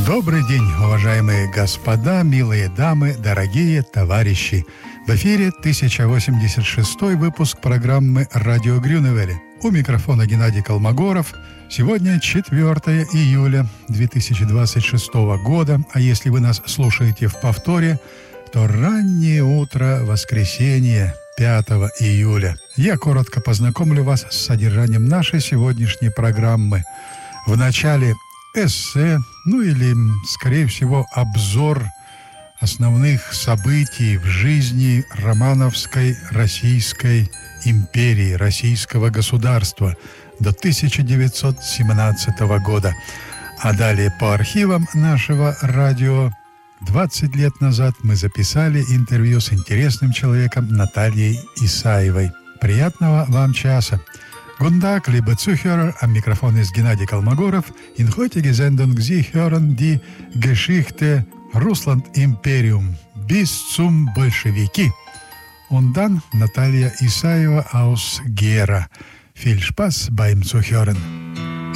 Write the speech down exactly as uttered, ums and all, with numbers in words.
Добрый день, уважаемые господа, милые дамы, дорогие товарищи. В эфире тысяча восемьдесят шестой выпуск программы «Радио Грюневель». У микрофона Геннадий Колмогоров. Сегодня четвёртое июля две тысячи двадцать шестого года, а если вы нас слушаете в повторе, то раннее утро воскресенья пятого июля. Я коротко познакомлю вас с содержанием нашей сегодняшней программы. В начале эссе, ну или, скорее всего, обзор основных событий в жизни Романовской Российской империи, Российского государства до тысяча девятьсот семнадцатого года. А далее по архивам нашего радио двадцать лет назад мы записали интервью с интересным человеком Натальей Исаевой. Приятного вам часа! Guten Tag, liebe Zuhörer, am Mikrofon ist Gennady Kolmogorov. In heutiger Sendung Sie hören die Geschichte Russland-Imperium bis zum Bolschewiki. Und dann Natalia Isaeva aus Gera. Viel Spaß beim Zuhören.